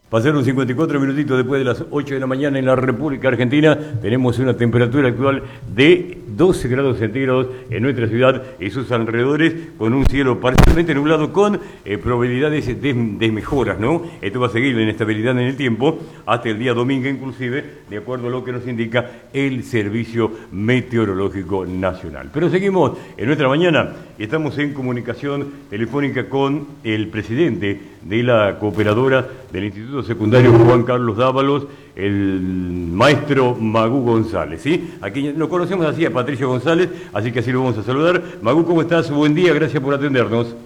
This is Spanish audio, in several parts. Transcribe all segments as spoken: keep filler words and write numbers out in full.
Pasaron cincuenta y cuatro minutitos después de las ocho de la mañana en la República Argentina. Tenemos una temperatura actual de doce grados centígrados en nuestra ciudad y sus alrededores, con un cielo parcialmente nublado con eh, probabilidades de, de mejoras, ¿no? Esto va a seguir la inestabilidad en el tiempo hasta el día domingo inclusive, de acuerdo a lo que nos indica el Servicio Meteorológico Nacional. Pero seguimos en nuestra mañana y estamos en comunicación telefónica con el presidente de la cooperadora del Instituto Secundario Juan Carlos Dávalos, el maestro Magú González, ¿sí? Aquí lo conocemos así a Patricio González, así que así lo vamos a saludar. Magú, ¿cómo estás? Buen día, gracias por atendernos.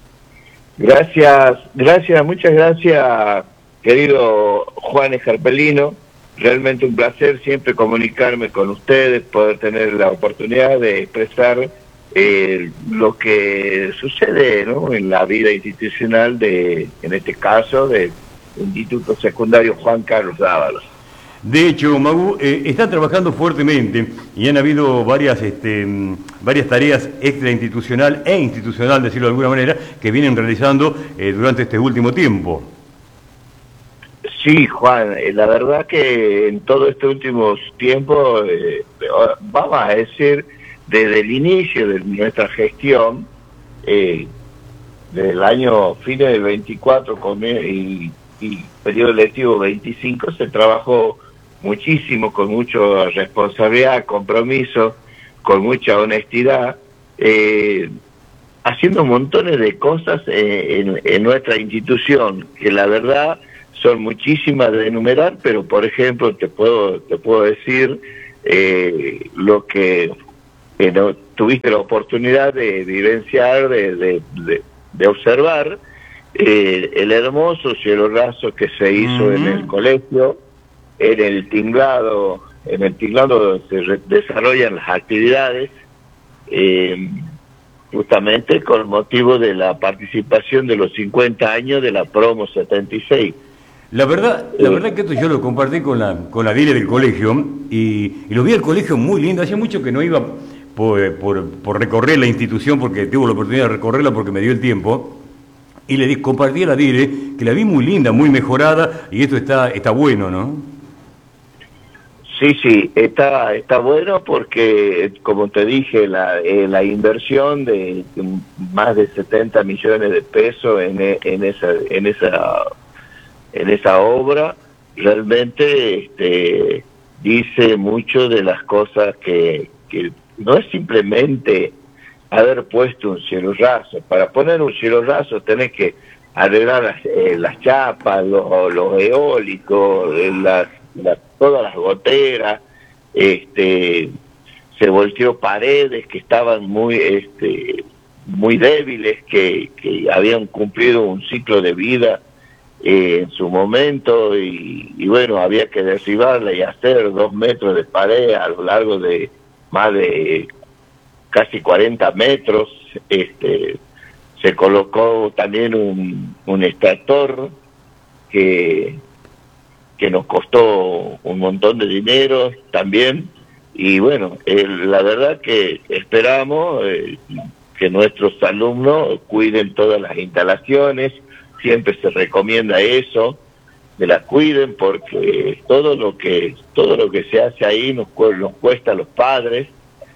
Gracias, gracias, muchas gracias, querido Juan Escarpelino. Realmente un placer siempre comunicarme con ustedes, poder tener la oportunidad de expresar eh, lo que sucede, ¿no?, en la vida institucional de, en este caso, del Instituto Secundario Juan Carlos Dávalos. De hecho, Magú, eh, está trabajando fuertemente y han habido varias, este, varias tareas extrainstitucional e institucional, decirlo de alguna manera, que vienen realizando eh, durante este último tiempo. Sí, Juan, eh, la verdad que en todo este último tiempo, eh, vamos a decir, desde el inicio de nuestra gestión, eh, desde el año fines del veinticuatro con, y, y periodo lectivo veinticinco, se trabajó muchísimo, con mucha responsabilidad, compromiso, con mucha honestidad, eh, haciendo montones de cosas eh, en, en nuestra institución, que la verdad son muchísimas de enumerar, pero por ejemplo te puedo te puedo decir eh, lo que eh, no, tuviste la oportunidad de vivenciar, de, de, de, de observar, eh, el hermoso cielo raso que se hizo mm. en el colegio, en el tinglado, en el tinglado donde se re desarrollan las actividades, eh, justamente con motivo de la participación de los cincuenta años de la promo setenta y seis. La verdad, la verdad que esto yo lo compartí con la con la dile del colegio y, y lo vi al colegio muy lindo. Hacía mucho que no iba por, por, por recorrer la institución, porque tuve la oportunidad de recorrerla porque me dio el tiempo, y le di, compartí a la dile que la vi muy linda, muy mejorada, y esto está está bueno, ¿no? Sí, sí, está está bueno porque, como te dije, la, eh, la inversión de más de setenta millones de pesos en, en esa en esa en esa obra realmente este, dice mucho de las cosas que, que no es simplemente haber puesto un cielo raso. Para poner un cielo raso tenés que arreglar las, eh, las chapas, los, los eólicos, las, las, todas las goteras, este, se volteó paredes que estaban muy este, muy débiles, que, que habían cumplido un ciclo de vida Eh, en su momento, y, y bueno, había que derribarla y hacer dos metros de pared a lo largo de más de casi cuarenta metros. Este, se colocó también un, un extractor que, que nos costó un montón de dinero también, y bueno, eh, la verdad que esperamos eh, que nuestros alumnos cuiden todas las instalaciones. Siempre se recomienda eso, que la cuiden, porque todo lo que todo lo que se hace ahí nos, nos cuesta a los padres,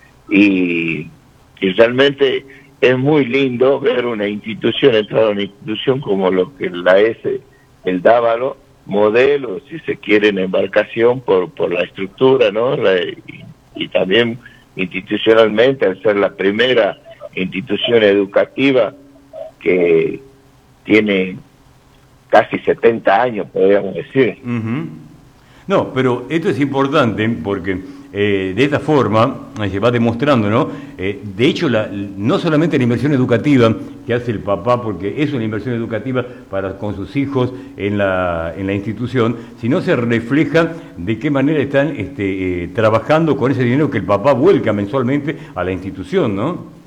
y, y realmente es muy lindo ver una institución, entrar a una institución como lo que la es el Dávalo, modelo, si se quiere, en embarcación por, por la estructura, ¿no? La, y, y también institucionalmente, al ser la primera institución educativa que tiene casi setenta años, podríamos decir. Uh-huh. No, pero esto es importante porque eh, de esta forma se va demostrando, ¿no? Eh, de hecho, la, no solamente la inversión educativa que hace el papá, porque es una inversión educativa para con sus hijos en la, en la institución, sino se refleja de qué manera están este, eh, trabajando con ese dinero que el papá vuelca mensualmente a la institución, ¿no?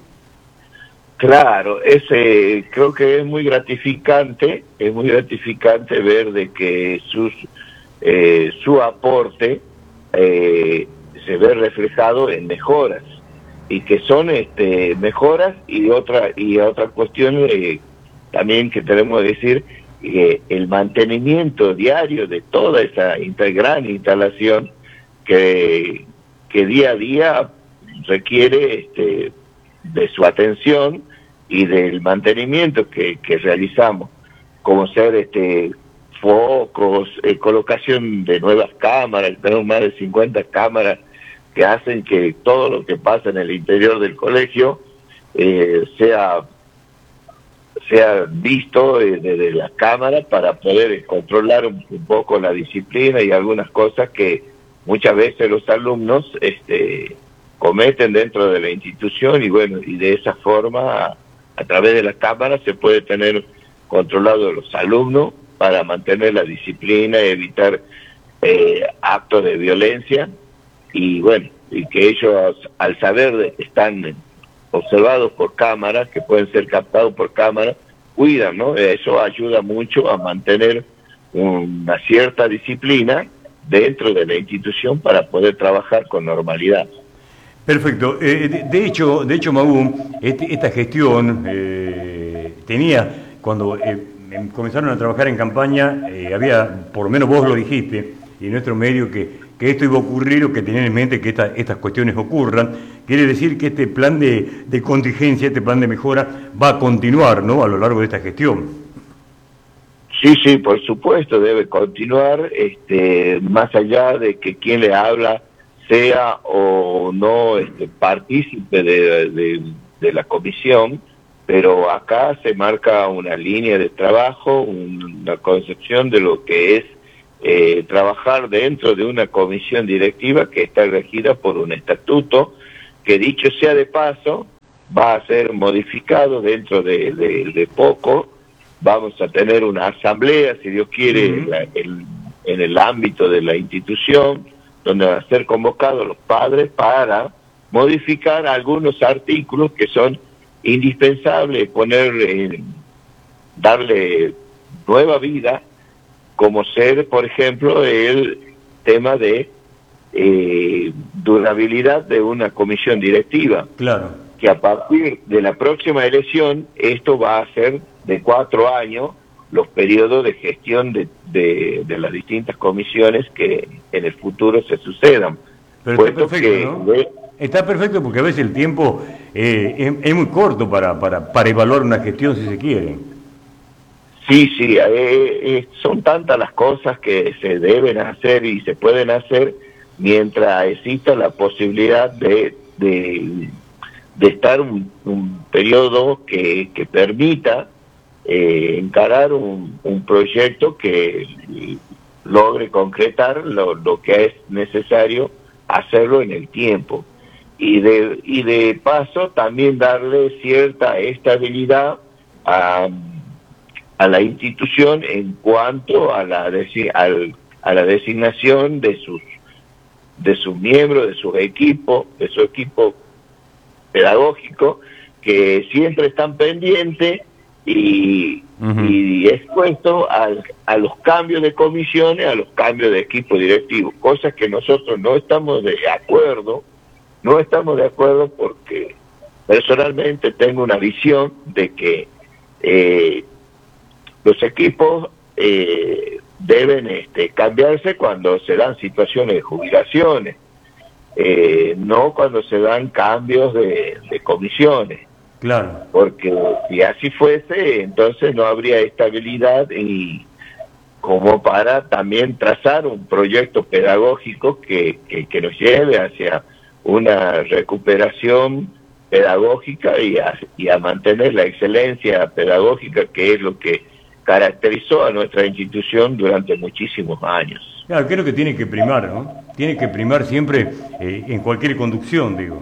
Claro, ese creo que es muy gratificante, es muy gratificante ver de que sus eh, su aporte eh, se ve reflejado en mejoras, y que son este mejoras y otra y otra cuestión eh, también que tenemos que decir, eh, el mantenimiento diario de toda esa inter, gran instalación que, que día a día requiere este, de su atención y del mantenimiento que, que realizamos, como ser este focos, eh, colocación de nuevas cámaras. Tenemos más de cincuenta cámaras que hacen que todo lo que pasa en el interior del colegio eh, sea sea visto eh, desde las cámaras para poder eh, controlar un, un poco la disciplina y algunas cosas que muchas veces los alumnos este, cometen dentro de la institución, y bueno, y de esa forma a, a través de las cámaras se puede tener controlado a los alumnos para mantener la disciplina y evitar eh, actos de violencia, y bueno, y que ellos al saber de que están observados por cámaras, que pueden ser captados por cámaras, cuidan, ¿no? Eso ayuda mucho a mantener una cierta disciplina dentro de la institución para poder trabajar con normalidad. Perfecto. Eh, de, de hecho, de hecho, Magu, este, esta gestión eh, tenía, cuando eh, comenzaron a trabajar en campaña, eh, había, por lo menos vos lo dijiste, y en nuestro medio, que, que esto iba a ocurrir, o que tenían en mente que esta, estas cuestiones ocurran. Quiere decir que este plan de, de contingencia, este plan de mejora, va a continuar, ¿no?, a lo largo de esta gestión. Sí, sí, por supuesto, debe continuar, este, más allá de que quien le habla sea o no este, partícipe de, de, de la comisión, pero acá se marca una línea de trabajo, una concepción de lo que es eh, trabajar dentro de una comisión directiva que está regida por un estatuto que, dicho sea de paso, va a ser modificado dentro de, de, de poco. Vamos a tener una asamblea, si Dios quiere, uh-huh. la, el, en el ámbito de la institución, donde van a ser convocados los padres para modificar algunos artículos que son indispensables, poner, eh, darle nueva vida, como ser, por ejemplo, el tema de eh, durabilidad de una comisión directiva. Claro. Que a partir de la próxima elección, esto va a ser de cuatro años, los periodos de gestión de, de, de las distintas comisiones que en el futuro se sucedan. Pero está perfecto, que, ¿no? De... Está perfecto, porque a veces el tiempo eh, es, es muy corto para, para, para evaluar una gestión, si se quiere. Sí, sí, eh, eh, son tantas las cosas que se deben hacer y se pueden hacer mientras exista la posibilidad de, de, de estar un, un periodo que, que permita Eh, encarar un, un proyecto que logre concretar lo, lo que es necesario hacerlo en el tiempo, y de y de paso también darle cierta estabilidad a, a la institución en cuanto a la desi, al, a la designación de sus de sus miembros, de sus equipos, de su equipo pedagógico, que siempre están pendientes y, uh-huh. y expuesto al, a los cambios de comisiones, a los cambios de equipo directivo, cosas que nosotros no estamos de acuerdo, no estamos de acuerdo porque personalmente tengo una visión de que eh, los equipos eh, deben este, cambiarse cuando se dan situaciones de jubilaciones, eh, no cuando se dan cambios de, de comisiones. Claro. Porque si así fuese, entonces no habría estabilidad y como para también trazar un proyecto pedagógico que, que, que nos lleve hacia una recuperación pedagógica y a, y a mantener la excelencia pedagógica, que es lo que caracterizó a nuestra institución durante muchísimos años. Claro, creo que tiene que primar, ¿no? Tiene que primar siempre eh, en cualquier conducción, digo.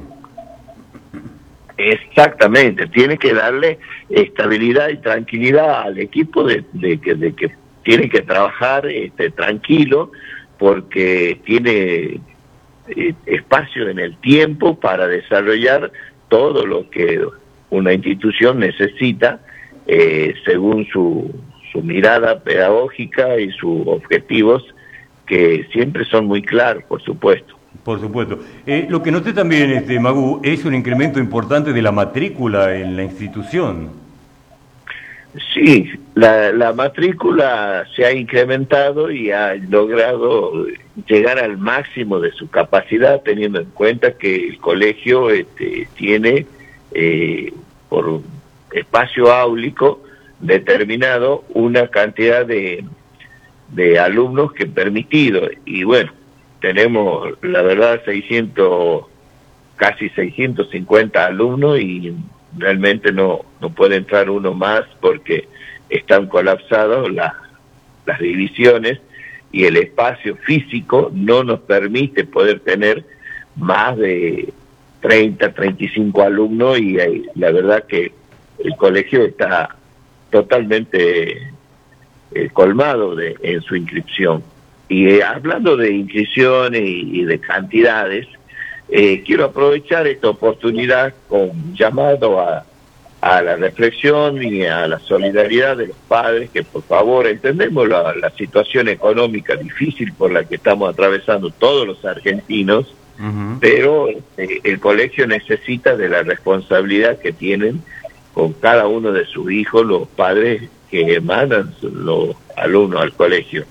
Exactamente, tiene que darle estabilidad y tranquilidad al equipo de, de, que, de que tiene que trabajar este, tranquilo, porque tiene eh, espacio en el tiempo para desarrollar todo lo que una institución necesita eh, según su, su mirada pedagógica y sus objetivos, que siempre son muy claros, por supuesto. Por supuesto. Eh, lo que noté también, este, Magu, es un incremento importante de la matrícula en la institución. Sí, la, la matrícula se ha incrementado y ha logrado llegar al máximo de su capacidad, teniendo en cuenta que el colegio este, tiene eh, por espacio áulico determinado una cantidad de, de alumnos que permitido. Y bueno, tenemos la verdad seiscientos, casi seiscientos cincuenta alumnos y realmente no, no puede entrar uno más porque están colapsados la, las divisiones y el espacio físico no nos permite poder tener más de treinta, treinta y cinco alumnos y eh, la verdad que el colegio está totalmente eh, colmado de, en su inscripción. Y eh, hablando de inscripciones y, y de cantidades, Eh, quiero aprovechar esta oportunidad con llamado a, a la reflexión y a la solidaridad de los padres, que por favor entendemos la, la situación económica difícil por la que estamos atravesando todos los argentinos, uh-huh. pero eh, el colegio necesita de la responsabilidad que tienen con cada uno de sus hijos los padres que mandan los alumnos al colegio.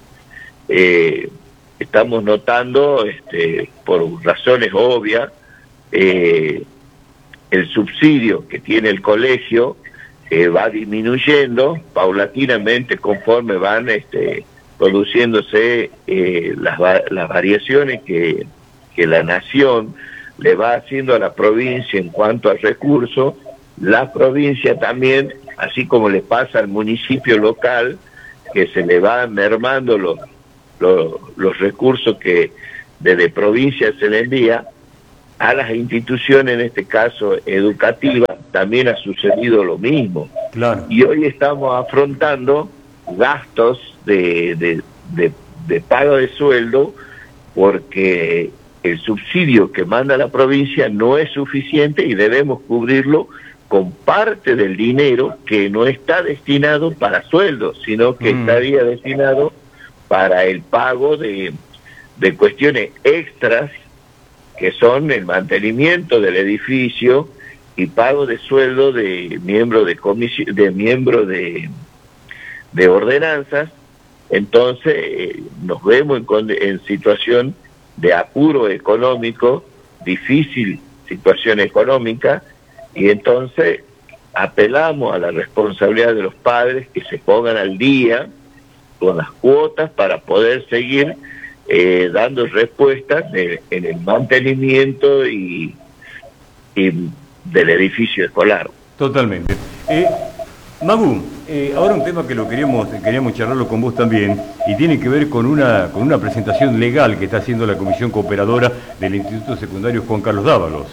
Eh, Estamos notando, este, por razones obvias, eh, el subsidio que tiene el colegio eh, va disminuyendo paulatinamente conforme van este, produciéndose eh, las, las variaciones que, que la nación le va haciendo a la provincia en cuanto a recursos. La provincia también, así como le pasa al municipio local, que se le va mermando los Los, los recursos que desde provincia se le envía a las instituciones, en este caso educativas, también ha sucedido lo mismo. Claro. Y hoy estamos afrontando gastos de, de, de, de pago de sueldo porque el subsidio que manda la provincia no es suficiente y debemos cubrirlo con parte del dinero que no está destinado para sueldos, sino que mm. estaría destinado para el pago de, de cuestiones extras que son el mantenimiento del edificio y pago de sueldo de miembros de comisión, de miembros de, de ordenanzas. Entonces eh, nos vemos en, en situación de apuro económico, difícil situación económica, y entonces apelamos a la responsabilidad de los padres que se pongan al día con las cuotas para poder seguir eh, dando respuestas de, en el mantenimiento y, y del edificio escolar. Totalmente. Eh, Magu, eh, ahora un tema que lo queríamos, queríamos charlarlo con vos también, y tiene que ver con una, con una presentación legal que está haciendo la Comisión Cooperadora del Instituto Secundario Juan Carlos Dávalos.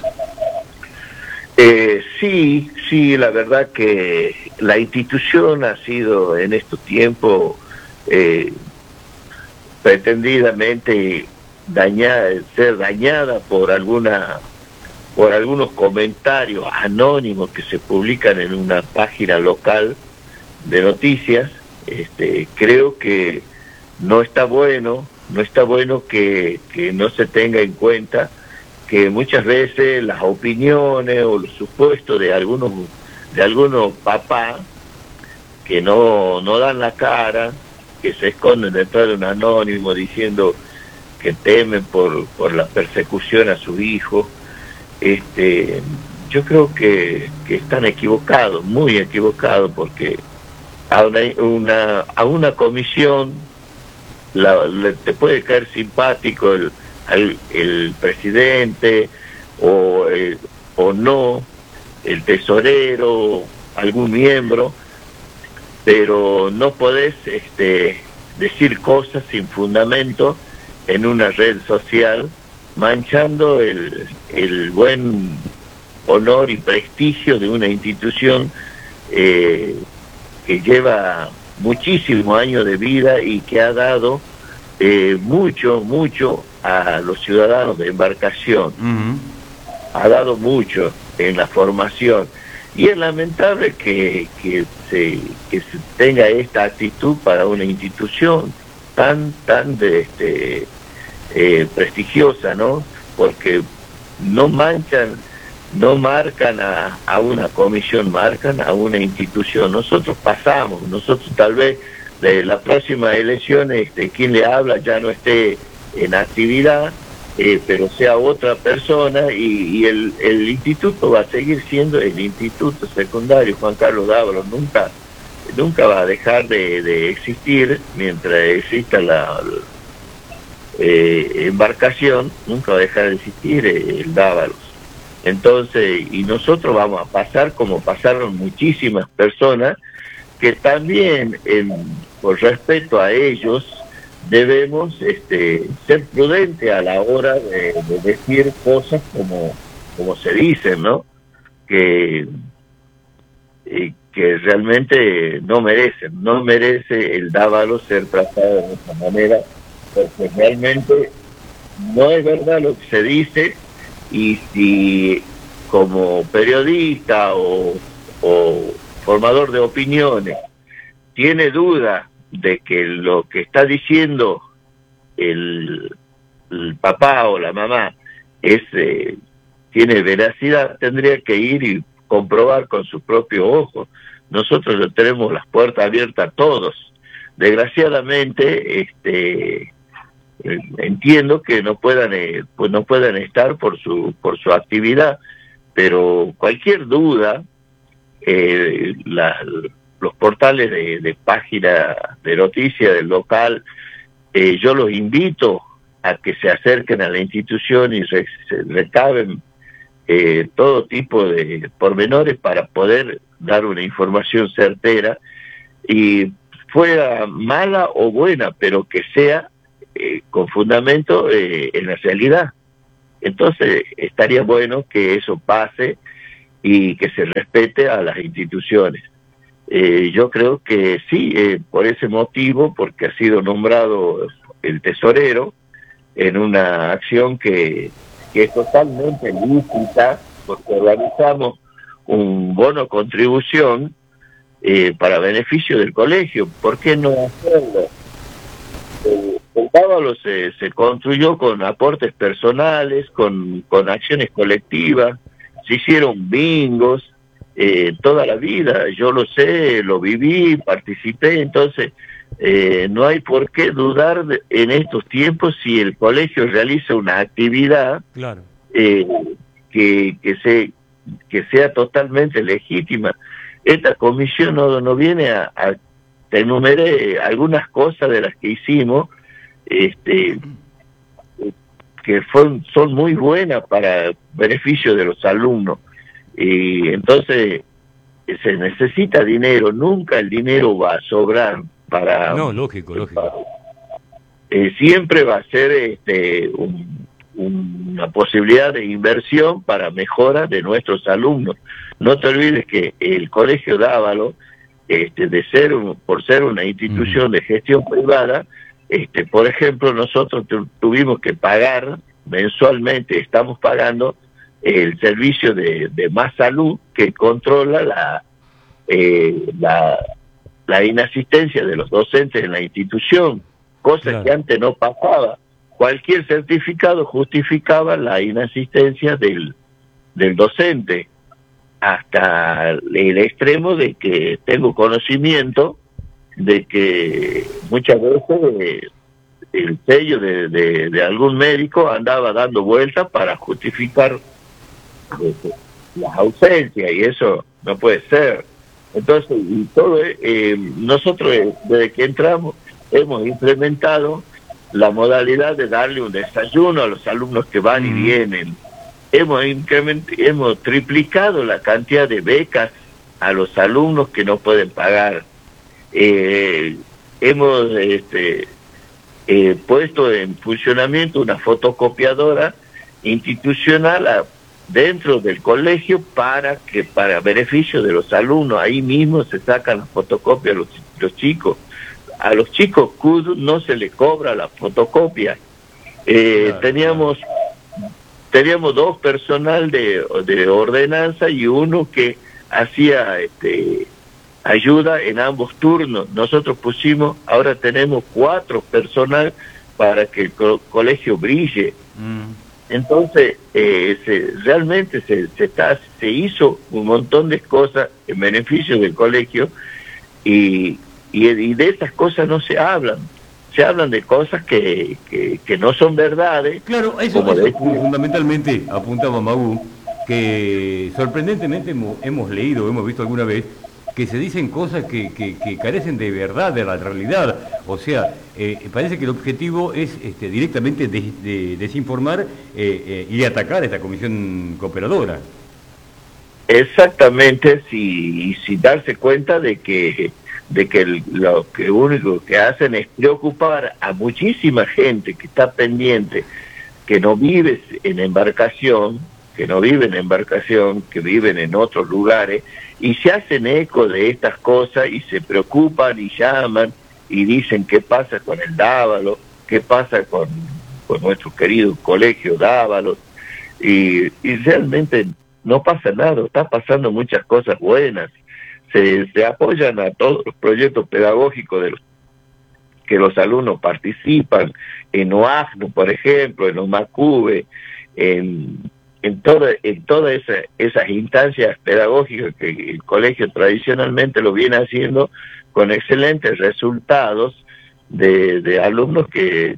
Eh, sí, sí, la verdad que la institución ha sido en estos tiempos Eh, pretendidamente dañada, ser dañada por alguna por algunos comentarios anónimos que se publican en una página local de noticias. Este, creo que no está bueno, no está bueno que, que no se tenga en cuenta que muchas veces las opiniones o los supuestos de algunos de algunos papás que no, no dan la cara, que se esconden detrás de un anónimo diciendo que temen por, por la persecución a su hijo, este, yo creo que, que están equivocados, muy equivocados, porque a una, una, a una comisión la, le, te puede caer simpático el, el, el presidente o, el, o no, el tesorero, algún miembro, pero no podés este, decir cosas sin fundamento en una red social, manchando el, el buen honor y prestigio de una institución eh, que lleva muchísimos años de vida y que ha dado eh, mucho, mucho a los ciudadanos de Embarcación. Uh-huh. Ha dado mucho en la formación. Y es lamentable que, que, se, que se tenga esta actitud para una institución tan tan de, este, eh, prestigiosa, ¿no? Porque no manchan no marcan a, a una comisión, marcan a una institución. Nosotros pasamos, nosotros tal vez de las próximas elecciones, este, quien le habla ya no esté en actividad, eh, pero sea otra persona, y, y el, el instituto va a seguir siendo el instituto secundario Juan Carlos Dávalos. Nunca, nunca va a dejar de, de existir mientras exista la, la eh, embarcación, nunca va a dejar de existir el Dávalos. Entonces, y nosotros vamos a pasar como pasaron muchísimas personas que también, en, por respeto a ellos, debemos este, ser prudentes a la hora de, de decir cosas como, como se dicen, ¿no? Que, eh, que realmente no merecen, no merece el Dávalos ser tratado de esa manera, porque realmente no es verdad lo que se dice. Y si como periodista o, o formador de opiniones tiene duda de que lo que está diciendo el, el papá o la mamá es eh, tiene veracidad, tendría que ir y comprobar con su propio ojo. Nosotros le tenemos las puertas abiertas a todos. Desgraciadamente, este entiendo que no puedan eh, pues no puedan estar por su por su actividad, pero cualquier duda, eh, la, los portales de, de página de noticias del local, eh, yo los invito a que se acerquen a la institución y re, se recaben eh, todo tipo de pormenores para poder dar una información certera, y fuera mala o buena, pero que sea Eh, con fundamento eh, en la realidad. Entonces estaría bueno que eso pase y que se respete a las instituciones. Eh, yo creo que sí, eh, por ese motivo, porque ha sido nombrado el tesorero en una acción que, que es totalmente lícita, porque organizamos un bono contribución eh, para beneficio del colegio. ¿Por qué no hacerlo? Eh, el Dávalos se, se construyó con aportes personales, con, con acciones colectivas, se hicieron bingos eh, toda la vida, yo lo sé, lo viví, participé, entonces eh, no hay por qué dudar de, en estos tiempos, si el colegio realiza una actividad claro. eh, que, que, se, que sea totalmente legítima. Esta comisión no, no viene a... a te enumeré algunas cosas de las que hicimos, este, que son, son muy buenas para beneficio de los alumnos. Y entonces se necesita dinero, nunca el dinero va a sobrar para... No, lógico, lógico. Para, eh, siempre va a ser este, un, una posibilidad de inversión para mejora de nuestros alumnos. No te olvides que el Colegio Dávalos, Este, de ser por ser una institución de gestión privada, este, por ejemplo, nosotros tu, tuvimos que pagar mensualmente, estamos pagando el servicio de, de Más Salud, que controla la, eh, la la inasistencia de los docentes en la institución, cosa claro. que antes no pasaba. Cualquier certificado justificaba la inasistencia del, del docente, hasta el extremo de que tengo conocimiento de que muchas veces eh, el sello de, de, de algún médico andaba dando vueltas para justificar eh, las ausencias, y eso no puede ser. Entonces, y todo eh, nosotros eh, desde que entramos hemos implementado la modalidad de darle un desayuno a los alumnos que van mm. y vienen. Hemos incrementado, hemos triplicado la cantidad de becas a los alumnos que no pueden pagar. Eh, hemos este, eh, puesto en funcionamiento una fotocopiadora institucional a, dentro del colegio para que para beneficio de los alumnos. Ahí mismo se sacan las fotocopias los, los chicos. A los chicos C U D no se les cobra la fotocopia. Eh, claro, teníamos claro. Teníamos dos personal de, de ordenanza y uno que hacía este, ayuda en ambos turnos. Nosotros pusimos, ahora tenemos cuatro personal para que el co colegio brille. Mm. Entonces, eh, se, realmente se, se, está, se hizo un montón de cosas en beneficio del colegio y, y, y de esas cosas no se hablan. Se hablan de cosas que, que, que no son verdades. Claro, eso, como eso de... fundamentalmente apuntaba Magú, que sorprendentemente hemos, hemos leído, hemos visto alguna vez, que se dicen cosas que, que, que carecen de verdad, de la realidad. O sea, eh, parece que el objetivo es este, directamente de, de, desinformar eh, eh, y atacar a esta comisión cooperadora. Exactamente, si, sin darse cuenta de que, de que el, lo que único que hacen es preocupar a muchísima gente que está pendiente, que no vive en embarcación, que no viven en embarcación, que viven en otros lugares, y se hacen eco de estas cosas y se preocupan y llaman y dicen qué pasa con el Dávalo, qué pasa con, con nuestro querido colegio Dávalo, y, y realmente no pasa nada, está pasando muchas cosas buenas, se, se apoyan a todos los proyectos pedagógicos de los, que los alumnos participan, en OACNU, por ejemplo, en OMACUBE, en... en todas en toda esa, esas instancias pedagógicas que el colegio tradicionalmente lo viene haciendo con excelentes resultados de, de alumnos que,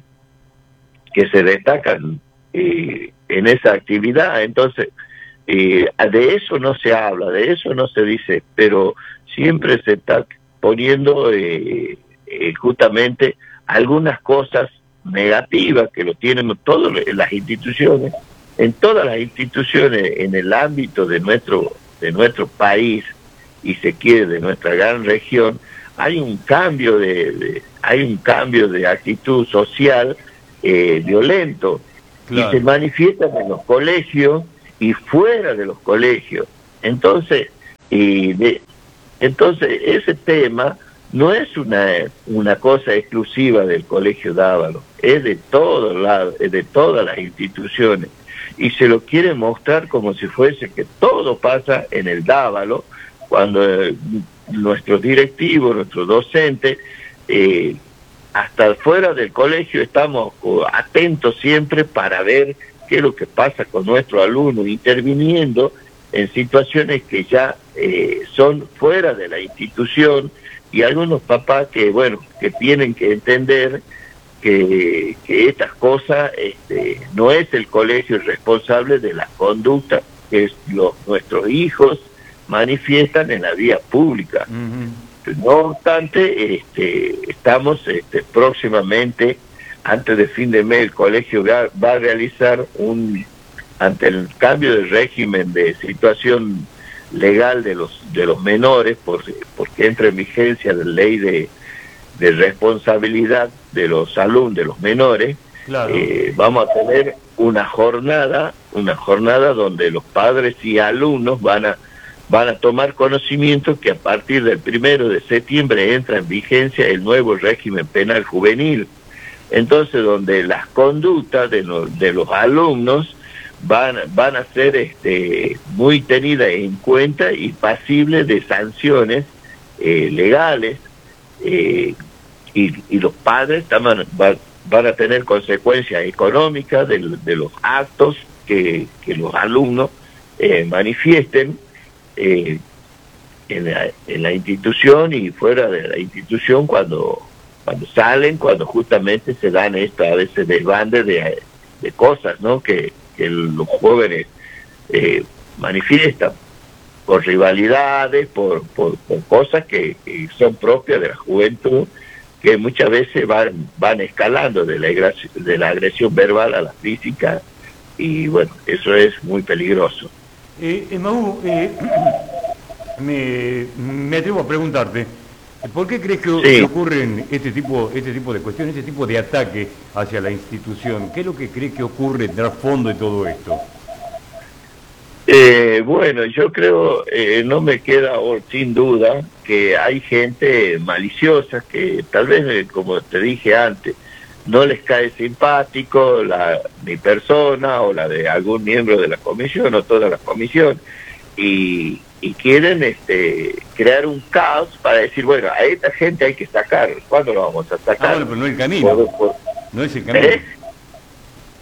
que se destacan eh, en esa actividad. Entonces, eh, de eso no se habla, de eso no se dice, pero siempre se está poniendo eh, eh, justamente algunas cosas negativas que lo tienen todas las instituciones. En todas las instituciones, en el ámbito de nuestro de nuestro país y se quiere de nuestra gran región, hay un cambio de, de hay un cambio de actitud social eh, violento. Claro. Y se manifiestan en los colegios y fuera de los colegios. Entonces, y de, entonces ese tema no es una una cosa exclusiva del Colegio Dávalo, es de todos lados, es de todas las instituciones. Y se lo quiere mostrar como si fuese que todo pasa en el Dávalo, cuando eh, nuestros directivos, nuestros docentes, eh, hasta fuera del colegio estamos uh, atentos siempre para ver qué es lo que pasa con nuestros alumnos, interviniendo en situaciones que ya eh, son fuera de la institución, y algunos papás que, bueno, que tienen que entender Que, que estas cosas este, no es el colegio el responsable de la conducta que es los, nuestros hijos manifiestan en la vía pública. Uh-huh. No obstante, este, estamos este, próximamente, antes de fin de mes, el colegio va, va a realizar un, ante el cambio de régimen de situación legal de los de los menores, por, porque entra en vigencia la ley de de responsabilidad de los alumnos, de los menores, claro. eh, vamos a tener una jornada, una jornada donde los padres y alumnos van a van a tomar conocimiento que a partir del primero de septiembre entra en vigencia el nuevo régimen penal juvenil. Entonces, donde las conductas de los de los alumnos van van a ser este muy tenidas en cuenta y pasibles de sanciones eh, legales. Eh, y, y los padres van, van, van a tener consecuencias económicas de, de los actos que, que los alumnos eh, manifiesten eh, en, la, en la institución y fuera de la institución cuando cuando salen, cuando justamente se dan esto, a veces desbandes de, de cosas, ¿no? que, que los jóvenes eh, manifiestan por rivalidades, por, por, por cosas que, que son propias de la juventud, que muchas veces van van escalando de la, de la agresión verbal a la física, y bueno, eso es muy peligroso. Eh, Magú, eh, me, me atrevo a preguntarte, ¿por qué crees que, sí. que ocurren este tipo, este tipo de cuestiones, este tipo de ataque hacia la institución? ¿Qué es lo que crees que ocurre tras fondo de todo esto? Eh, bueno, yo creo, eh, no me queda oh, sin duda que hay gente maliciosa que tal vez, eh, como te dije antes, no les cae simpático la mi persona o la de algún miembro de la comisión o toda la comisión, y, y quieren este crear un caos para decir, bueno, a esta gente hay que sacar. ¿Cuándo lo vamos a sacar? Ah, bueno, pero no es el camino. Por, por, no es el camino. ¿Eh?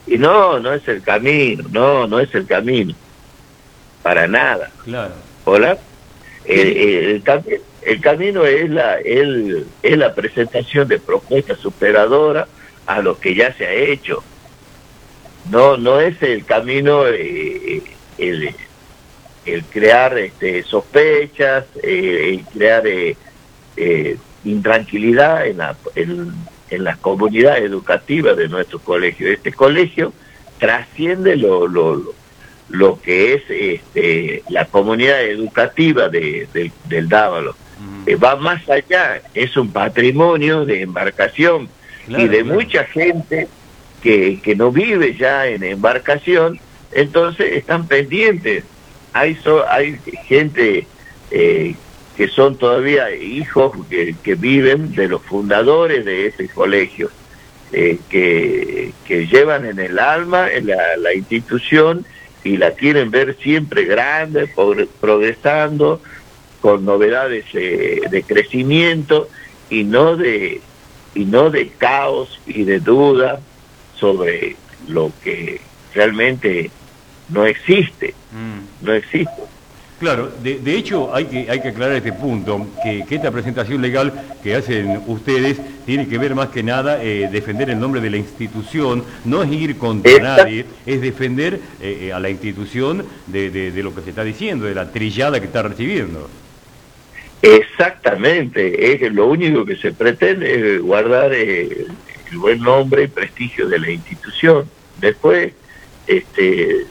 Y no, no es el camino, no, no es el camino, para nada. Claro. ¿Hola? El, el, el, cami- el camino es la, el, es la presentación de propuestas superadoras a lo que ya se ha hecho. No, no es el camino eh, el, el crear este, sospechas, eh, el crear eh, eh, intranquilidad en la, en, en la comunidad educativa de nuestro colegio. Este colegio trasciende lo, lo, lo, lo que es este, la comunidad educativa de, de, del Dávalo. Uh-huh. Eh, va más allá, es un patrimonio de embarcación, claro, y de claro. mucha gente que, que no vive ya en embarcación, entonces están pendientes. Hay, so, hay gente eh, que son todavía hijos que, que viven de los fundadores de ese colegio, eh, que, que llevan en el alma en la, la institución y la quieren ver siempre grande, progresando, con novedades eh, de crecimiento y no de y no de caos y de duda sobre lo que realmente no existe, mm. no existe. Claro, de, de hecho hay que hay que aclarar este punto, que, que esta presentación legal que hacen ustedes tiene que ver más que nada eh, defender el nombre de la institución, no es ir contra Esta... nadie, es defender eh, a la institución de, de, de lo que se está diciendo, de la trillada que está recibiendo. Exactamente, es lo único que se pretende es guardar eh, el buen nombre y prestigio de la institución. Después, este,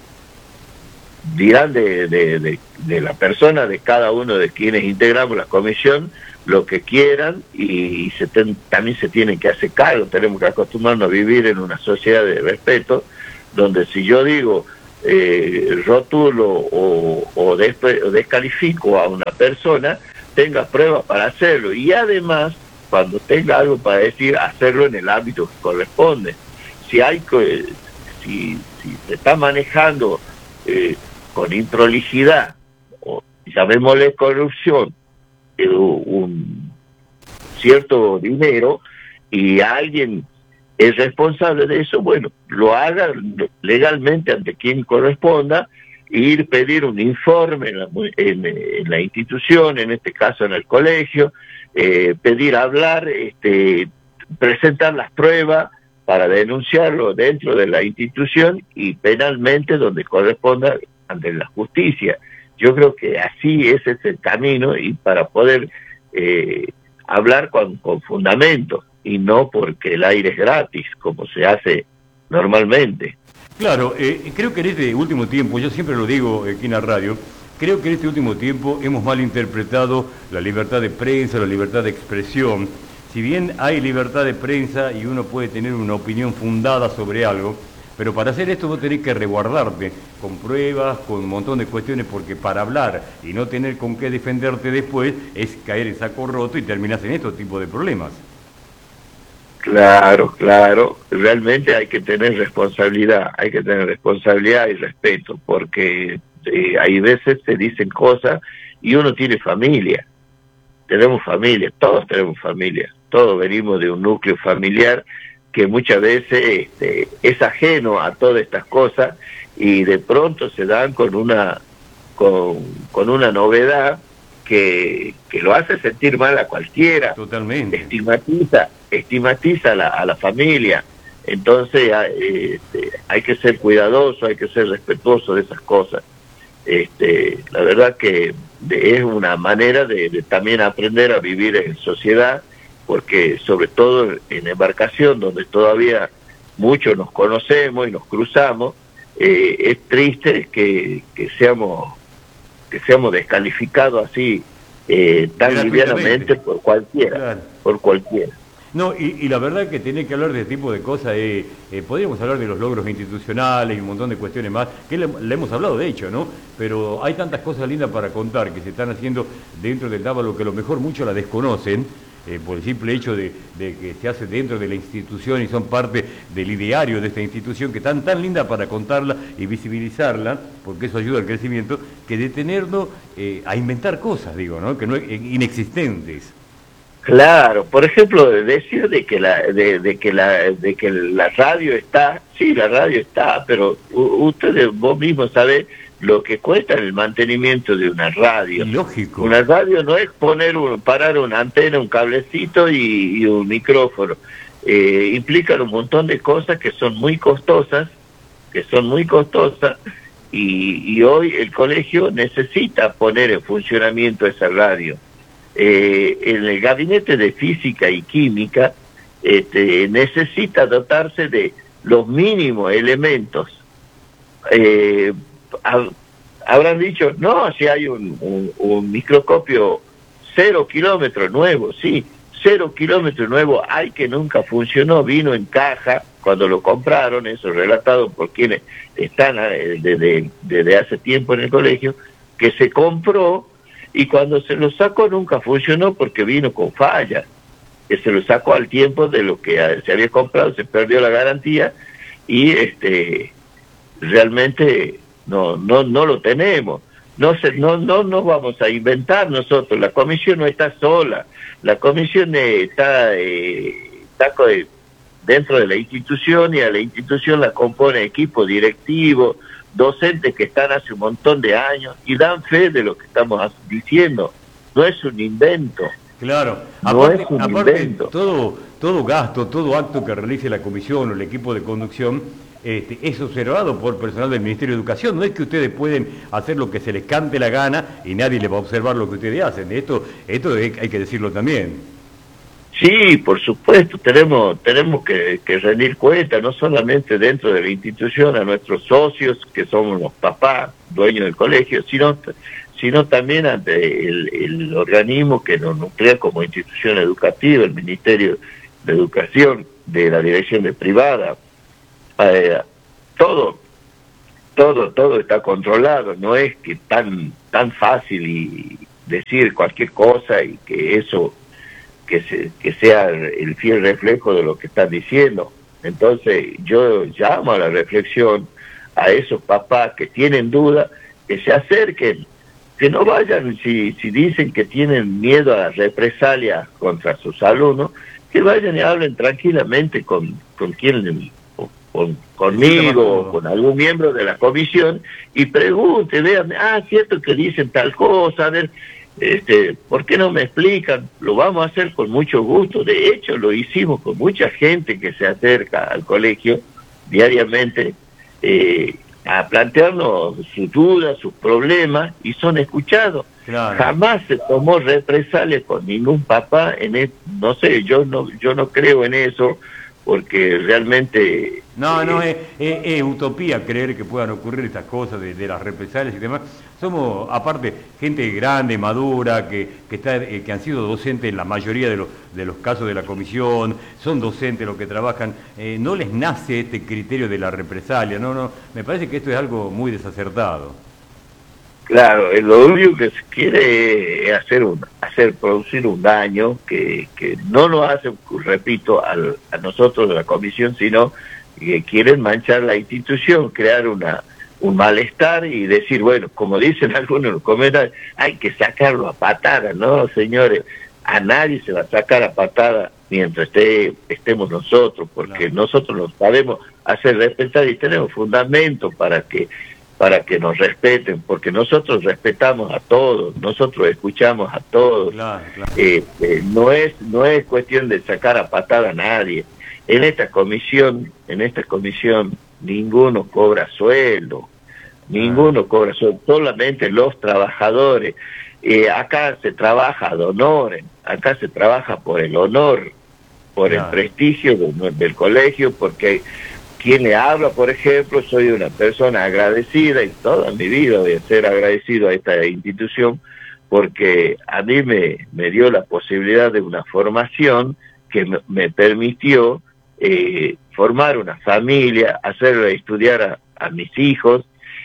dirán de, de, de, de la persona, de cada uno de quienes integramos la comisión, lo que quieran, y, y se ten, también se tienen que hacer cargo. Tenemos que acostumbrarnos a vivir en una sociedad de respeto, donde si yo digo eh, rótulo o, o, despe, o descalifico a una persona, tenga pruebas para hacerlo, y además, cuando tenga algo para decir, hacerlo en el ámbito que corresponde. Si hay si, si se está manejando eh, con improlijidad, o llamémosle corrupción, eh, un cierto dinero, y alguien es responsable de eso, bueno, lo haga legalmente ante quien corresponda, ir pedir un informe en la, en, en la institución, en este caso en el colegio, eh, pedir hablar, este, presentar las pruebas para denunciarlo dentro de la institución y penalmente donde corresponda ante la justicia. Yo creo que así ese es el camino, y para poder eh, hablar con, con fundamento y no porque el aire es gratis, como se hace normalmente. Claro, eh, creo que en este último tiempo, yo siempre lo digo aquí en la radio, creo que en este último tiempo hemos malinterpretado la libertad de prensa, la libertad de expresión. Si bien hay libertad de prensa y uno puede tener una opinión fundada sobre algo, pero para hacer esto vos tenés que resguardarte con pruebas, con un montón de cuestiones, porque para hablar y no tener con qué defenderte después es caer en saco roto y terminás en estos tipos de problemas. Claro, claro, realmente hay que tener responsabilidad, hay que tener responsabilidad y respeto, porque eh, hay veces se dicen cosas y uno tiene familia, tenemos familia, todos tenemos familia, todos venimos de un núcleo familiar que muchas veces este, es ajeno a todas estas cosas y de pronto se dan con una, con, con una novedad que, que lo hace sentir mal a cualquiera. Totalmente. Estigmatiza, estigmatiza a la, a la familia. Entonces este, hay que ser cuidadoso, hay que ser respetuoso de esas cosas. Este, la verdad que de, es una manera de, de también aprender a vivir en sociedad, porque sobre todo en embarcación, donde todavía muchos nos conocemos y nos cruzamos, eh, es triste que, que seamos que seamos descalificados así eh, tan livianamente por cualquiera, claro. por cualquiera. No, y, y la verdad que tener que hablar de este tipo de cosas, eh, eh, podríamos hablar de los logros institucionales y un montón de cuestiones más, que le, le hemos hablado de hecho, ¿no? Pero hay tantas cosas lindas para contar que se están haciendo dentro del Dávalo que a lo mejor muchos la desconocen, eh, por el simple hecho de, de que se hace dentro de la institución y son parte del ideario de esta institución, que están tan linda para contarla y visibilizarla, porque eso ayuda al crecimiento, que detenernos eh, a inventar cosas, digo, ¿no? Que no inexistentes. Claro, por ejemplo, decir de que la de, de que la de que la radio está, sí, la radio está, pero u, ustedes vos mismos sabés lo que cuesta el mantenimiento de una radio. Lógico. Una radio no es poner un, parar una antena, un cablecito y, y un micrófono. Eh, implican un montón de cosas que son muy costosas, que son muy costosas, y, y hoy el colegio necesita poner en funcionamiento esa radio. Eh, en el gabinete de física y química este, necesita dotarse de los mínimos elementos. Eh, hab, habrán dicho, no, si hay un, un, un microscopio cero kilómetros nuevo, sí, cero kilómetros nuevo hay, que nunca funcionó, vino en caja cuando lo compraron, eso relatado por quienes están desde, desde hace tiempo en el colegio, que se compró y cuando se lo sacó nunca funcionó porque vino con fallas, que se lo sacó al tiempo de lo que se había comprado, se perdió la garantía y este realmente no no no lo tenemos. No se, no no nos vamos a inventar nosotros, la comisión no está sola, la comisión eh, está, eh, está dentro de la institución y a la institución la compone equipo directivo, docentes que están hace un montón de años y dan fe de lo que estamos diciendo. No es un invento. Claro, no aparte, es un aparte invento. todo, todo gasto, todo acto que realice la comisión o el equipo de conducción este, es observado por personal del Ministerio de Educación. No es que ustedes pueden hacer lo que se les cante la gana y nadie les va a observar lo que ustedes hacen. Esto, esto hay que decirlo también. Sí, por supuesto, tenemos tenemos que, que rendir cuenta, no solamente dentro de la institución, a nuestros socios, que somos los papás, dueños del colegio, sino, sino también ante el, el organismo que nos nuclea como institución educativa, el Ministerio de Educación, de la Dirección de Privada. Eh, todo, todo, todo está controlado, no es que tan, tan fácil y decir cualquier cosa y que eso... Que, se, que sea el fiel reflejo de lo que están diciendo. Entonces yo llamo a la reflexión a esos papás que tienen duda, que se acerquen, que no vayan, si, si dicen que tienen miedo a las represalias contra sus alumnos, que vayan y hablen tranquilamente con, con quien, con, conmigo o con algún miembro de la comisión y pregunten, vean, ah, cierto que dicen tal cosa, a ver, Este, ¿por qué no me explican? Lo vamos a hacer con mucho gusto. De hecho, lo hicimos con mucha gente que se acerca al colegio diariamente eh, a plantearnos sus dudas, sus problemas, y son escuchados. Claro. Jamás se tomó represalias con ningún papá en el, no sé, yo no, yo no creo en eso, porque realmente... No, no, es, es, es utopía creer que puedan ocurrir estas cosas de, de las represalias y demás. Somos, aparte, gente grande, madura, que, que, está, eh, que han sido docentes en la mayoría de los, de los casos de la comisión, son docentes los que trabajan, eh, no les nace este criterio de la represalia, no, no, me parece que esto es algo muy desacertado. Claro, lo único que se quiere es hacer, un, hacer producir un daño que, que no lo hace, repito, al, a nosotros de la comisión, sino que quieren manchar la institución, crear una un malestar y decir, bueno, como dicen algunos en los comentarios, hay que sacarlo a patadas. No, señores, a nadie se va a sacar a patadas mientras esté, estemos nosotros, porque claro, nosotros nos sabemos hacer respetar y tenemos fundamento para que para que nos respeten, porque nosotros respetamos a todos, nosotros escuchamos a todos. Claro, claro. Eh, eh, no es no es cuestión de sacar a patada a nadie. En esta comisión, en esta comisión, ninguno cobra sueldo, ninguno ah. cobra sueldo, solamente los trabajadores. Eh, acá se trabaja ad honorem, acá se trabaja por el honor, por claro, el prestigio de, del colegio, porque quien le habla, por ejemplo, soy una persona agradecida y toda mi vida voy a ser agradecido a esta institución porque a mí me, me dio la posibilidad de una formación que me, me permitió eh, formar una familia, hacerle estudiar a, a mis hijos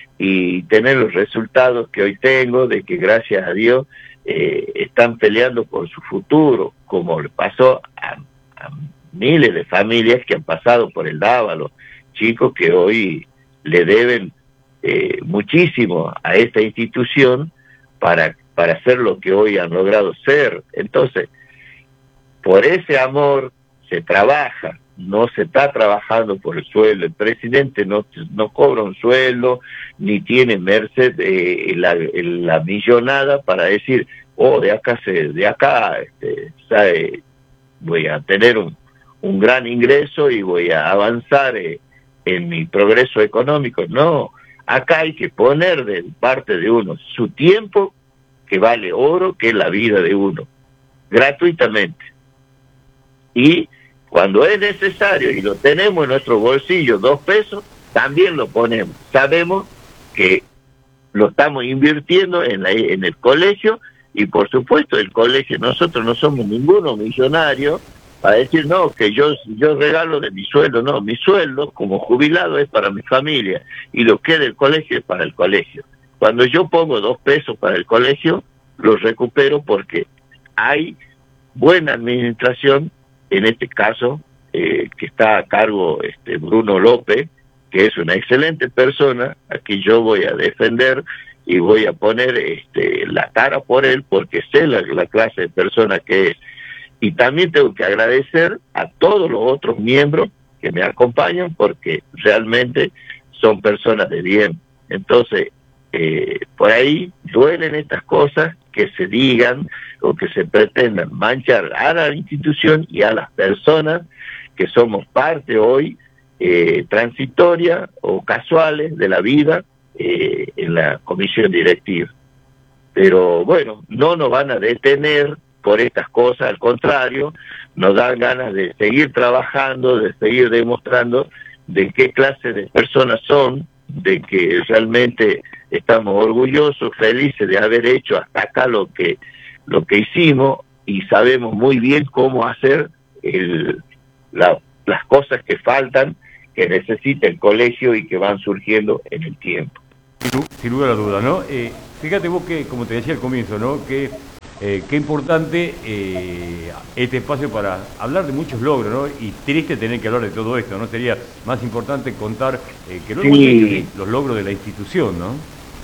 y tener los resultados que hoy tengo, de que gracias a Dios eh, están peleando por su futuro, como le pasó a, a miles de familias que han pasado por el Dávalo, chicos que hoy le deben eh, muchísimo a esta institución para, para ser lo que hoy han logrado ser. Entonces, por ese amor se trabaja, no se está trabajando por el sueldo. El presidente no, no cobra un sueldo, ni tiene merced eh, la, la millonada para decir, oh, de acá, se, de acá este, sabe, voy a tener un, un gran ingreso y voy a avanzar eh, en mi progreso económico. No, acá hay que poner de parte de uno su tiempo, que vale oro, que es la vida de uno, gratuitamente. Y cuando es necesario y lo tenemos en nuestro bolsillo, dos pesos, también lo ponemos. Sabemos que lo estamos invirtiendo en, la, en el colegio, y por supuesto el colegio, nosotros no somos ninguno millonario para decir, no, que yo, yo regalo de mi sueldo. No, mi sueldo como jubilado es para mi familia, y lo que es del colegio es para el colegio. Cuando yo pongo dos pesos para el colegio, los recupero porque hay buena administración. En este caso, eh, que está a cargo este Bruno López, que es una excelente persona, aquí yo voy a defender y voy a poner este, la cara por él, porque sé la, la clase de persona que es. Y también tengo que agradecer a todos los otros miembros que me acompañan, porque realmente son personas de bien. Entonces, eh, por ahí duelen estas cosas, que se digan o que se pretendan manchar a la institución y a las personas que somos parte hoy eh, transitoria o casuales de la vida eh, en la comisión directiva. Pero bueno, no nos van a detener por estas cosas, al contrario, nos dan ganas de seguir trabajando, de seguir demostrando de qué clase de personas son, de que realmente estamos orgullosos, felices de haber hecho hasta acá lo que lo que hicimos, y sabemos muy bien cómo hacer el, la, las cosas que faltan, que necesita el colegio y que van surgiendo en el tiempo. Sin, sin lugar a dudas, ¿no? Eh, fíjate vos que, como te decía al comienzo, ¿no? Que eh, qué importante eh, este espacio para hablar de muchos logros, ¿no? Y triste tener que hablar de todo esto, ¿no? Sería más importante contar eh, que luego sí, los logros de la institución, ¿no?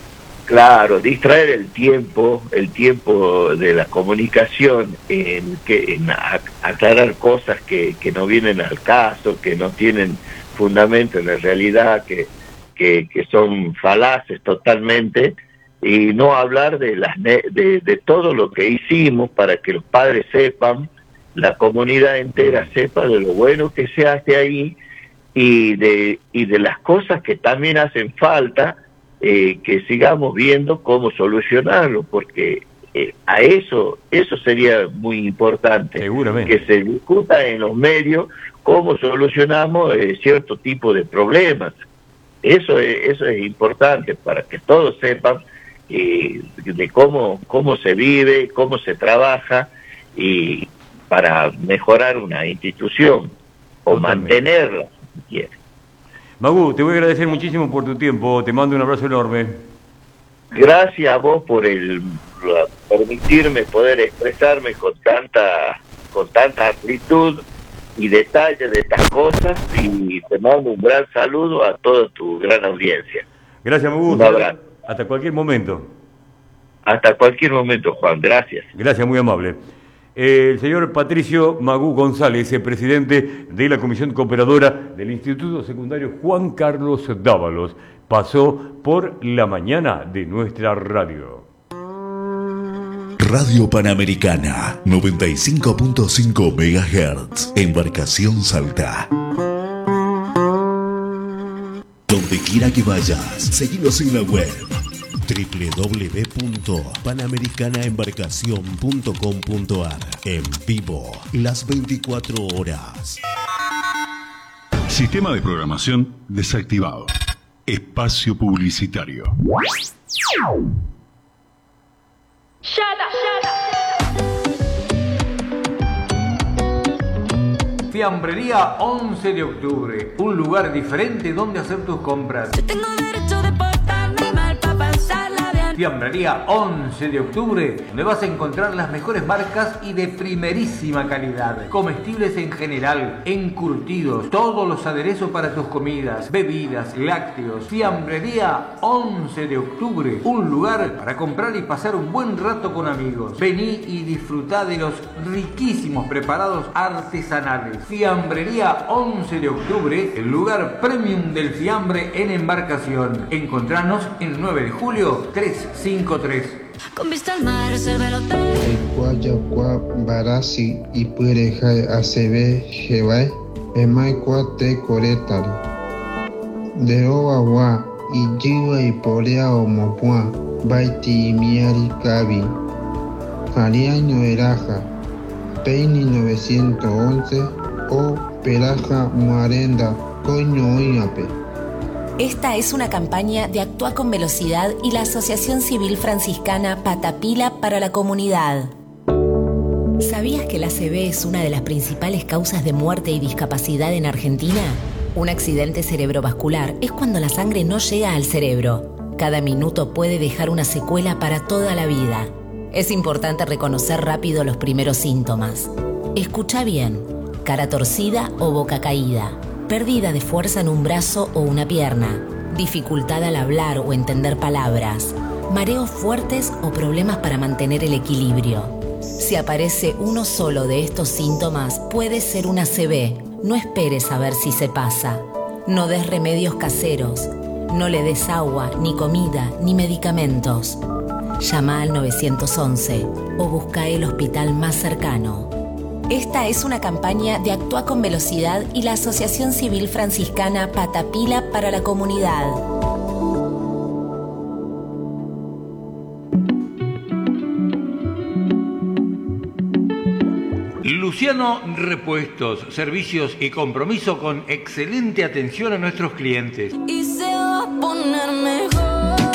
Claro, distraer el tiempo, el tiempo de la comunicación en, que, en a, aclarar cosas que, que no vienen al caso, que no tienen fundamento en la realidad, que, que, que son falaces totalmente, y no hablar de, las, de, de todo lo que hicimos para que los padres sepan, la comunidad entera sepa de lo bueno que se hace ahí, y de, y de las cosas que también hacen falta, Eh, que sigamos viendo cómo solucionarlo, porque eh, a eso eso sería muy importante. Seguramente. Que se discuta en los medios cómo solucionamos eh, cierto tipo de problemas. Eso es, eso es importante para que todos sepan eh, de cómo cómo se vive, cómo se trabaja, y para mejorar una institución o Totalmente. Mantenerla, si quiere. Magu, te voy a agradecer muchísimo por tu tiempo, te mando un abrazo enorme. Gracias a vos por el por permitirme poder expresarme con tanta con tanta amplitud y detalle de estas cosas, y te mando un gran saludo a toda tu gran audiencia. Gracias, Magu. Un abrazo. Hasta cualquier momento. Hasta cualquier momento, Juan. Gracias. Gracias, muy amable. El señor Patricio Magu González, el presidente de la Comisión Cooperadora del Instituto Secundario Juan Carlos Dávalos, pasó por la mañana de nuestra radio. Radio Panamericana, noventa y cinco punto cinco megahertz, Embarcación Salta. Donde quiera que vayas, seguinos en la web doble u doble u doble u punto panamericana embarcación punto com punto a r. En vivo, las veinticuatro horas. Sistema de programación desactivado. Espacio publicitario. Fiambrería once de octubre, un lugar diferente donde hacer tus compras. Yo tengo derecho de portarme mal para pasarla bien. Fiambrería once de octubre, donde vas a encontrar las mejores marcas y de primerísima calidad. Comestibles en general, encurtidos, todos los aderezos para tus comidas, bebidas, lácteos. Fiambrería once de octubre, un lugar para comprar y pasar un buen rato con amigos. Vení y disfrutá de los riquísimos preparados artesanales. Fiambrería once de octubre, el lugar premium del fiambre en embarcación. Encontranos en nueve de julio trescientos cincuenta y tres. Con vista al mar, reserva el hotel. Guayacua, Barasi y Purejai A C B, Jebai, Emaikua Te Coretari. De Oawa y Jiwa y Porea o Mopua, Baiti y Miari Kabi. Ariaño Eraja, Peini novecientos once o Peraja Muarenda, Coño Oñape. Esta es una campaña de Actúa con Velocidad y la Asociación Civil Franciscana Patapila para la Comunidad. ¿Sabías que la A C V es una de las principales causas de muerte y discapacidad en Argentina? Un accidente cerebrovascular es cuando la sangre no llega al cerebro. Cada minuto puede dejar una secuela para toda la vida. Es importante reconocer rápido los primeros síntomas. Escucha bien: cara torcida o boca caída, pérdida de fuerza en un brazo o una pierna, dificultad al hablar o entender palabras, mareos fuertes o problemas para mantener el equilibrio. Si aparece uno solo de estos síntomas, puede ser una A C V. No esperes a ver si se pasa. No des remedios caseros. No le des agua, ni comida, ni medicamentos. Llama al nueve once o busca el hospital más cercano. Esta es una campaña de Actúa con Velocidad y la Asociación Civil Franciscana Patapila para la Comunidad. Luciano Repuestos, servicios y compromiso con excelente atención a nuestros clientes. Y se va a poner mejor.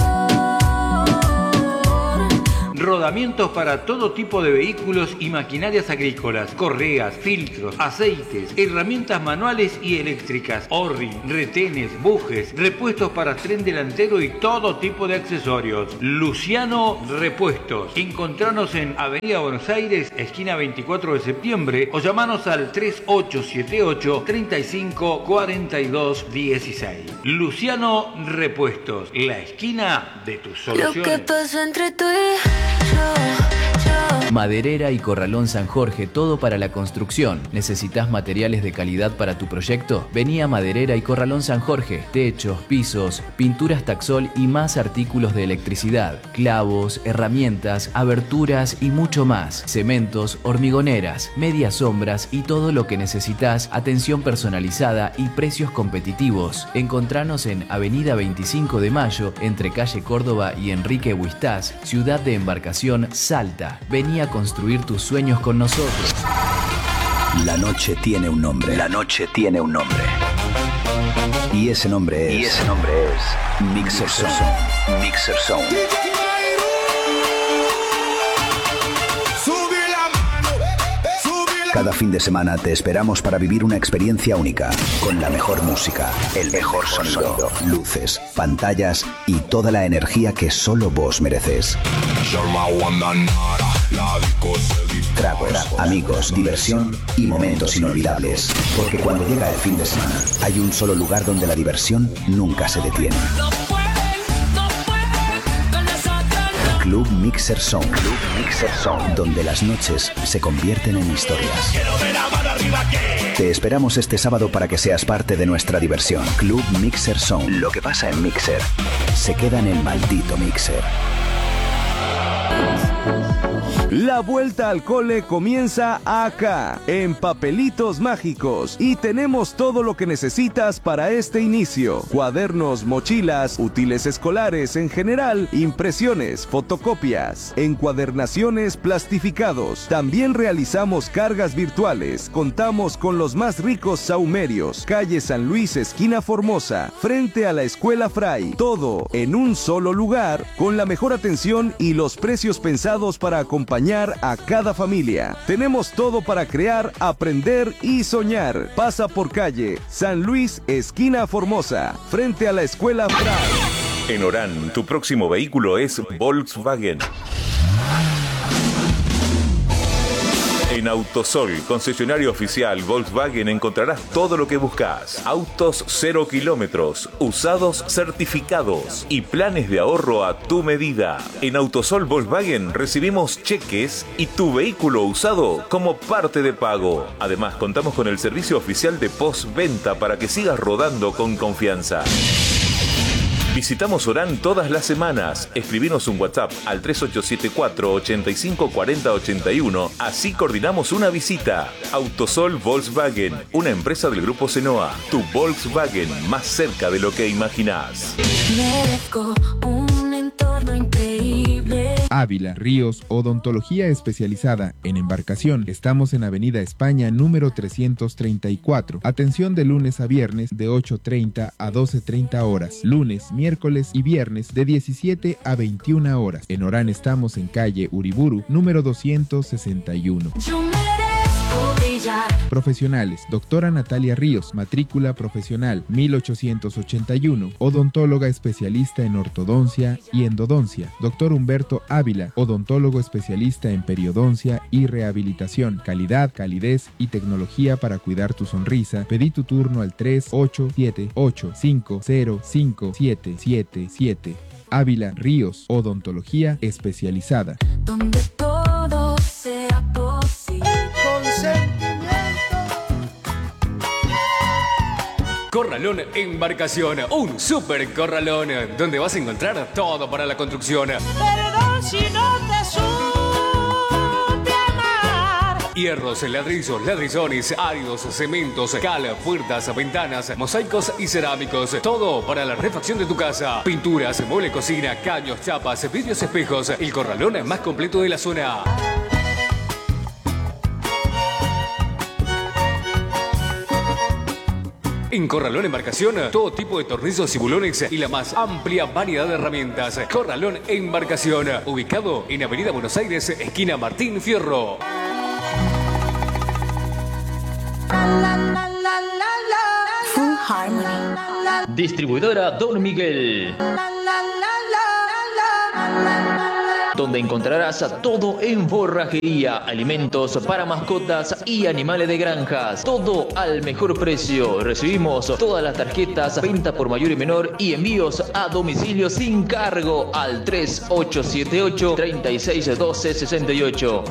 Rodamientos para todo tipo de vehículos y maquinarias agrícolas, correas, filtros, aceites, herramientas manuales y eléctricas, orri, retenes, bujes, repuestos para tren delantero y todo tipo de accesorios. Luciano Repuestos. Encontranos en Avenida Buenos Aires, esquina veinticuatro de septiembre, o llamanos al tres ocho siete ocho, treinta y cinco, cuarenta y dos, dieciséis. Luciano Repuestos, la esquina de tus soluciones. Lo que pasó entre tú y Maderera y Corralón San Jorge, todo para la construcción. ¿Necesitas materiales de calidad para tu proyecto? Vení a Maderera y Corralón San Jorge. Techos, pisos, pinturas Taxol y más artículos de electricidad, clavos, herramientas, aberturas y mucho más. Cementos, hormigoneras, medias sombras y todo lo que necesitas. Atención personalizada y precios competitivos. Encontranos en Avenida veinticinco de Mayo, entre calle Córdoba y Enrique Huistás, Ciudad de Embarcación, Salta. Vení a construir tus sueños con nosotros. La noche tiene un nombre. La noche tiene un nombre. Y ese nombre es. Y ese nombre es Mixer Zone. Mixer Zone. Cada fin de semana te esperamos para vivir una experiencia única, con la mejor música, el mejor sonido, luces, pantallas y toda la energía que solo vos mereces. Tragos, amigos, diversión y momentos inolvidables. Porque cuando llega el fin de semana, hay un solo lugar donde la diversión nunca se detiene. Club Mixer Zone. Club Mixer Zone, donde las noches se convierten en historias. Te esperamos este sábado para que seas parte de nuestra diversión. Club Mixer Zone. Lo que pasa en Mixer se queda en el maldito Mixer. La vuelta al cole comienza acá, en Papelitos Mágicos, y tenemos todo lo que necesitas para este inicio: cuadernos, mochilas, útiles escolares en general, impresiones, fotocopias, encuadernaciones, plastificados. También realizamos cargas virtuales. Contamos con los más ricos saumerios. Calle San Luis, esquina Formosa, frente a la Escuela Fray. Todo en un solo lugar, con la mejor atención y los precios pensados para acompañar a cada familia. Tenemos todo para crear, aprender y soñar. Pasa por calle San Luis, esquina Formosa, frente a la Escuela Fray. En Orán, tu próximo vehículo es Volkswagen. En Autosol, concesionario oficial Volkswagen, encontrarás todo lo que buscas. Autos cero kilómetros, usados certificados y planes de ahorro a tu medida. En Autosol Volkswagen recibimos cheques y tu vehículo usado como parte de pago. Además, contamos con el servicio oficial de postventa para que sigas rodando con confianza. Visitamos Orán todas las semanas. Escribinos un WhatsApp al tres ocho siete cuatro, ocho cinco cuatro cero ocho uno. Así coordinamos una visita. Autosol Volkswagen, una empresa del Grupo Senoa. Tu Volkswagen más cerca de lo que imaginás. Merezco un entorno increíble. Ávila, Ríos, odontología especializada en embarcación. Estamos en Avenida España número trescientos treinta y cuatro. Atención de lunes a viernes de ocho treinta a doce treinta horas. Lunes, miércoles y viernes de diecisiete a veintiuna horas. En Orán estamos en calle Uriburu número doscientos sesenta y uno. Yo merezco brillar. Profesionales: doctora Natalia Ríos, matrícula profesional mil ochocientos ochenta y uno, odontóloga especialista en ortodoncia y endodoncia. Doctor Humberto Ávila, odontólogo especialista en periodoncia y rehabilitación. Calidad, calidez y tecnología para cuidar tu sonrisa. Pedí tu turno al tres ocho siete ocho cinco cero cinco siete siete siete. Ávila Ríos, odontología especializada. Donde todo sea posible. Corralón Embarcación, un super corralón donde vas a encontrar todo para la construcción. Perdón si no te supe amar. Hierros, ladrillos, ladrillones, áridos, cementos, cal, puertas, ventanas, mosaicos y cerámicos. Todo para la refacción de tu casa. Pinturas, mueble cocina, caños, chapas, vidrios, espejos. El corralón más completo de la zona. En Corralón Embarcación, todo tipo de tornillos y bulones y la más amplia variedad de herramientas. Corralón Embarcación, ubicado en Avenida Buenos Aires, esquina Martín Fierro. Full Harmony. Distribuidora Don Miguel, donde encontrarás todo en forrajería, alimentos para mascotas y animales de granjas. Todo al mejor precio. Recibimos todas las tarjetas, venta por mayor y menor y envíos a domicilio sin cargo al tres ocho siete ocho, tres seis uno dos seis ocho.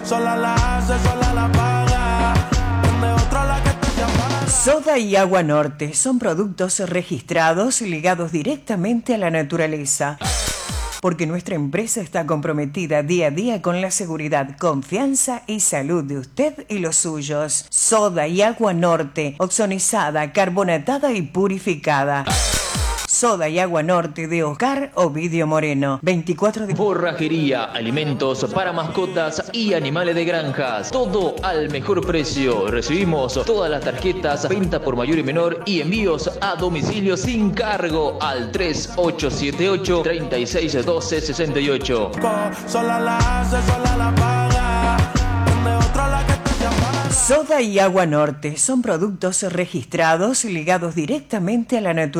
Soda y Agua Norte son productos registrados ligados directamente a la naturaleza. Porque nuestra empresa está comprometida día a día con la seguridad, confianza y salud de usted y los suyos. Soda y Agua Norte, oxonizada, carbonatada y purificada. Soda y Agua Norte de Oscar Ovidio Moreno. veinticuatro de... Forrajería, alimentos para mascotas y animales de granjas. Todo al mejor precio. Recibimos todas las tarjetas, venta por mayor y menor y envíos a domicilio sin cargo al tres ocho siete ocho, tres seis uno dos seis ocho. Soda y Agua Norte son productos registrados ligados directamente a la naturaleza.